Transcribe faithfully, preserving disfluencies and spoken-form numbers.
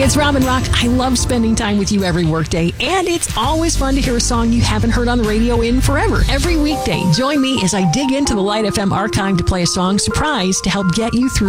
it's Robin Rock. I love spending time with you every workday, and it's always fun to hear a song you haven't heard on the radio in forever. Every weekday, join me as I dig into the Light F M archive to play a song surprise to help get you through